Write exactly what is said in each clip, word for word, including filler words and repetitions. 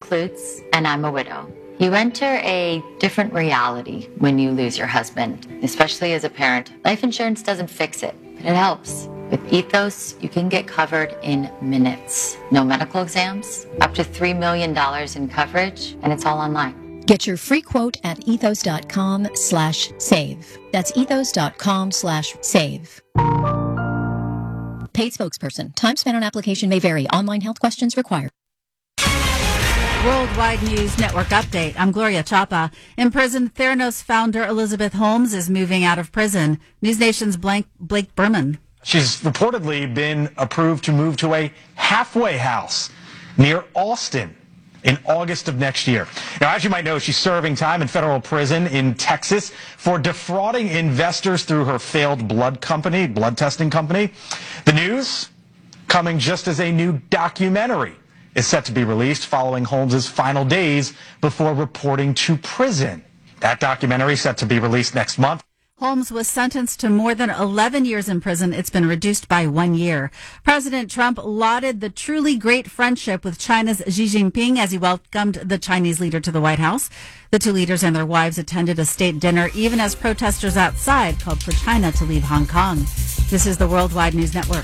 includes, and I'm a widow. You enter a different reality when you lose your husband, especially as a parent. Life insurance doesn't fix it, but it helps. With Ethos, you can get covered in minutes. No medical exams, up to three million dollars in coverage, and it's all online. Get your free quote at ethos.com slash save. That's ethos.com slash save. Paid spokesperson. Time spent on application may vary. Online health questions required. Worldwide News Network update. I'm Gloria Chapa. In prison, Theranos founder Elizabeth Holmes is moving out of prison. News Nation's Blake, Blake Berman. She's reportedly been approved to move to a halfway house near Austin in August of next year. Now, as you might know, she's serving time in federal prison in Texas for defrauding investors through her failed blood company, blood testing company. The news coming just as a new documentary is set to be released following Holmes' final days before reporting to prison. That documentary is set to be released next month. Holmes was sentenced to more than eleven years in prison. It's been reduced by one year. President Trump lauded the truly great friendship with China's Xi Jinping as he welcomed the Chinese leader to the White House. The two leaders and their wives attended a state dinner, even as protesters outside called for China to leave Hong Kong. This is the Worldwide News Network.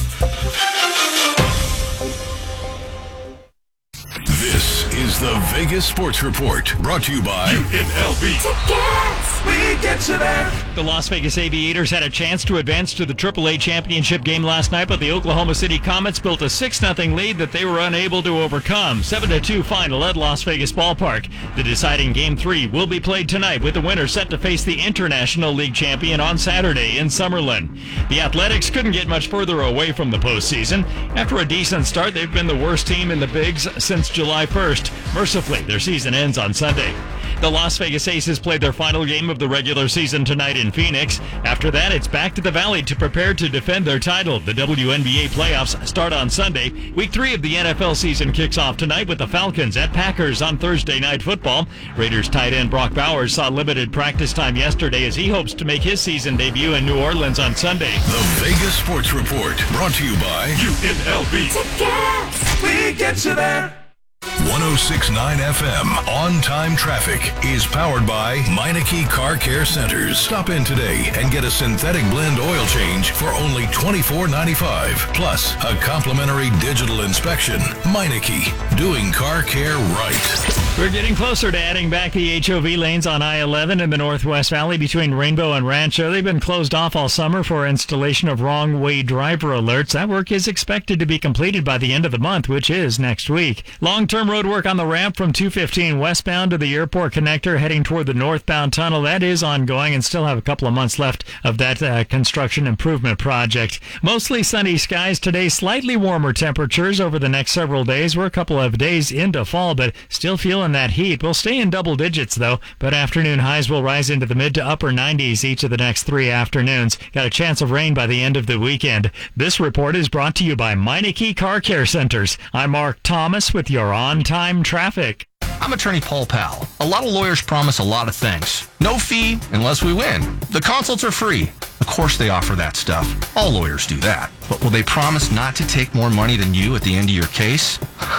This is the Vegas Sports Report, brought to you by U N L V. Tickets! We get you there! The Las Vegas Aviators had a chance to advance to the triple A championship game last night, but the Oklahoma City Comets built a six nothing lead that they were unable to overcome. seven to two final at Las Vegas Ballpark. The deciding Game three will be played tonight, with the winner set to face the International League champion on Saturday in Summerlin. The Athletics couldn't get much further away from the postseason. After a decent start, they've been the worst team in the Bigs since July first. Mercifully, their season ends on Sunday. The Las Vegas Aces played their final game of the regular season tonight in Phoenix. After that, it's back to the Valley to prepare to defend their title. The W N B A playoffs start on Sunday. Week three of the N F L season kicks off tonight with the Falcons at Packers on Thursday Night Football. Raiders tight end Brock Bowers saw limited practice time yesterday as he hopes to make his season debut in New Orleans on Sunday. The Vegas Sports Report, brought to you by U N L V. Tickets! We get you there! one oh six point nine F M On-Time Traffic is powered by Meineke Car Care Centers. Stop in today and get a synthetic blend oil change for only twenty-four ninety-five. Plus, a complimentary digital inspection. Meineke, doing car care right. We're getting closer to adding back the H O V lanes on I eleven in the Northwest Valley between Rainbow and Rancho. They've been closed off all summer for installation of wrong-way driver alerts. That work is expected to be completed by the end of the month, which is next week. Long-term road work on the ramp from two fifteen westbound to the airport connector heading toward the northbound tunnel. That is ongoing and still have a couple of months left of that uh, construction improvement project. Mostly sunny skies today, slightly warmer temperatures over the next several days. We're a couple of days into fall, but still feeling that heat. We'll stay in double digits, though, but afternoon highs will rise into the mid to upper nineties each of the next three afternoons. Got a chance of rain by the end of the weekend. This report is brought to you by Meineke Car Care Centers. I'm Mark Thomas with your on-time traffic. I'm attorney Paul Powell. A lot of lawyers promise a lot of things. No fee unless we win. The consults are free. Of course they offer that stuff. All lawyers do that. But will they promise not to take more money than you at the end of your case?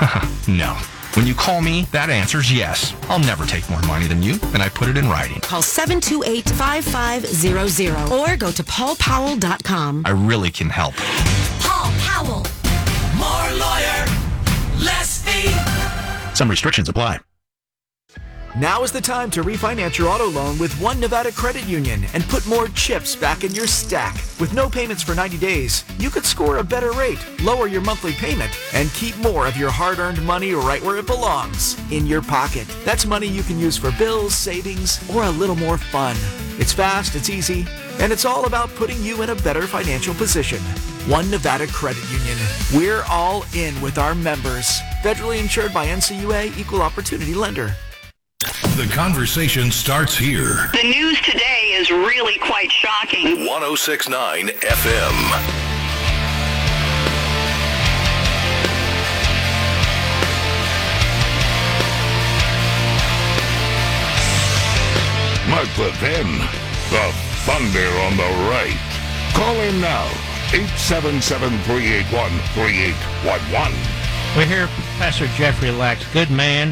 No. When you call me, that answer's yes. I'll never take more money than you, and I put it in writing. Call seven two eight, five five zero zero or go to paul powell dot com. I really can help. Paul Powell. More lawyer, less fee. Some restrictions apply. Now is the time to refinance your auto loan with One Nevada Credit Union and put more chips back in your stack. With no payments for ninety days, you could score a better rate, lower your monthly payment, and keep more of your hard-earned money right where it belongs, in your pocket. That's money you can use for bills, savings, or a little more fun. It's fast, it's easy, and it's all about putting you in a better financial position. One Nevada Credit Union. We're all in with our members. Federally insured by N C U A, Equal Opportunity Lender. The conversation starts here. The news today is really quite shocking. one oh six point nine F M. Mark Levin, the Thunder on the right. Call him now, eight seven seven, three eight one, three eight one one. We hear Pastor Jeffrey Lax, good man.